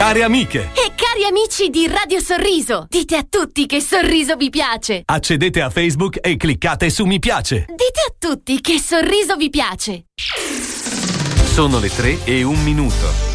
Care amiche e cari amici di Radio Sorriso, dite a tutti che Sorriso vi piace. Accedete a Facebook e cliccate su mi piace. Dite a tutti che Sorriso vi piace. Sono le 3:01.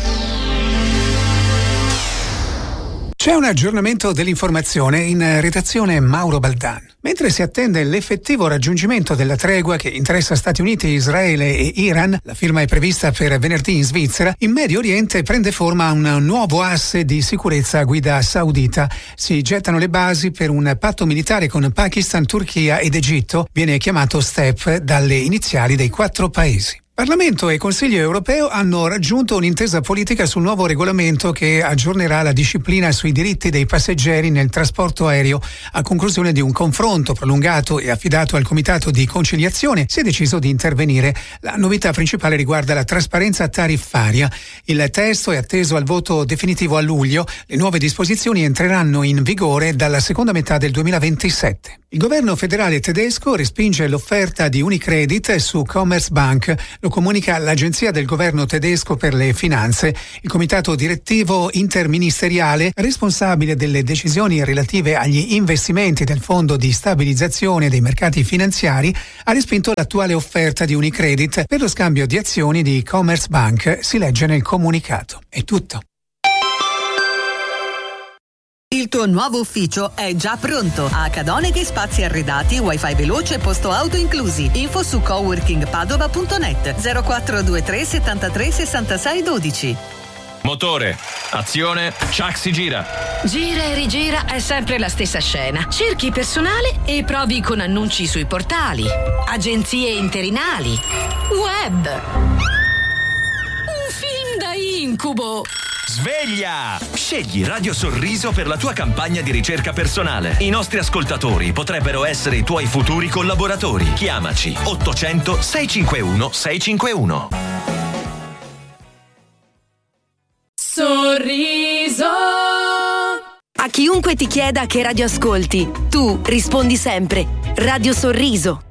C'è un aggiornamento dell'informazione in redazione Mauro Baldan. Mentre si attende l'effettivo raggiungimento della tregua che interessa Stati Uniti, Israele e Iran, la firma è prevista per venerdì in Svizzera, in Medio Oriente prende forma un nuovo asse di sicurezza a guida saudita. Si gettano le basi per un patto militare con Pakistan, Turchia ed Egitto, viene chiamato STEP dalle iniziali dei 4 paesi. Parlamento e Consiglio europeo hanno raggiunto un'intesa politica sul nuovo regolamento che aggiornerà la disciplina sui diritti dei passeggeri nel trasporto aereo. A conclusione di un confronto prolungato e affidato al Comitato di Conciliazione, si è deciso di intervenire. La novità principale riguarda la trasparenza tariffaria. Il testo è atteso al voto definitivo a luglio. Le nuove disposizioni entreranno in vigore dalla seconda metà del 2027. Il governo federale tedesco respinge l'offerta di Unicredit su Commerzbank. Lo comunica l'agenzia del governo tedesco per le finanze. Il comitato direttivo interministeriale responsabile delle decisioni relative agli investimenti del Fondo di stabilizzazione dei mercati finanziari ha respinto l'attuale offerta di Unicredit per lo scambio di azioni di Commerzbank, si legge nel comunicato. È tutto. Il tuo nuovo ufficio è già pronto. A Cadoneghi spazi arredati, wifi veloce e posto auto inclusi. Info su coworkingpadova.net 0423 73 66 12. Motore, azione, Chuck si gira. Gira e rigira è sempre la stessa scena. Cerchi personale e provi con annunci sui portali, agenzie interinali, web. Un film da incubo. Sveglia! Scegli Radio Sorriso per la tua campagna di ricerca personale. I nostri ascoltatori potrebbero essere i tuoi futuri collaboratori. Chiamaci 800 651 651. Sorriso. A chiunque ti chieda che radio ascolti, tu rispondi sempre Radio Sorriso.